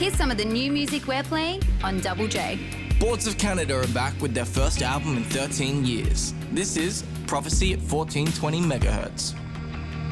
Here's some of the new music we're playing on Double J. Boards of Canada are back with their first album in 13 years. This is Prophecy at 1420 megahertz.